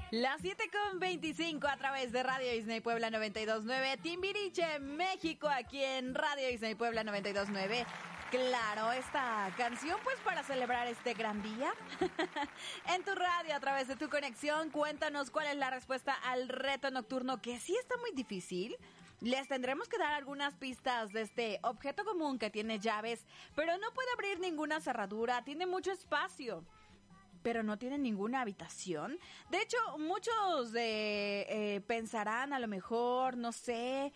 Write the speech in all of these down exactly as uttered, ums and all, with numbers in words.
Las siete con veinticinco a través de Radio Disney Puebla noventa y dos punto nueve, Timbiriche, México, aquí en Radio Disney Puebla noventa y dos punto nueve. Claro, esta canción pues para celebrar este gran día. En tu radio, a través de tu conexión, cuéntanos cuál es la respuesta al reto nocturno, que sí está muy difícil. Les tendremos que dar algunas pistas de este objeto común que tiene llaves, pero no puede abrir ninguna cerradura, tiene mucho espacio, pero no tiene ninguna habitación. De hecho, muchos de, eh, pensarán a lo mejor, no sé,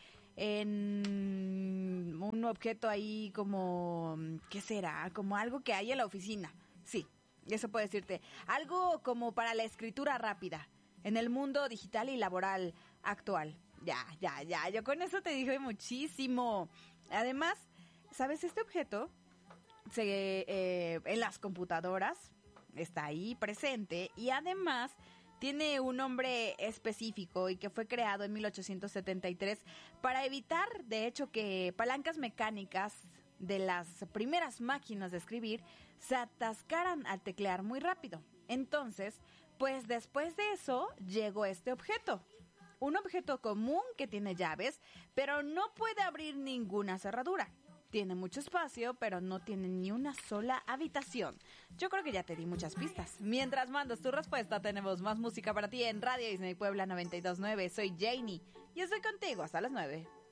en un objeto ahí como, ¿qué será? Como algo que hay en la oficina. Sí, eso puedo decirte. Algo como para la escritura rápida en el mundo digital y laboral actual. Ya, ya, ya, yo con eso te dije muchísimo. Además, ¿sabes? Este objeto se, eh, en las computadoras está ahí presente y además tiene un nombre específico y que fue creado en mil ochocientos setenta y tres para evitar, de hecho, que palancas mecánicas de las primeras máquinas de escribir se atascaran al teclear muy rápido. Entonces, pues después de eso llegó este objeto. Un objeto común que tiene llaves, pero no puede abrir ninguna cerradura. Tiene mucho espacio, pero no tiene ni una sola habitación. Yo creo que ya te di muchas pistas. Mientras mandas tu respuesta, tenemos más música para ti en Radio Disney Puebla noventa y dos punto nueve. Soy Janie y estoy contigo hasta las nueve.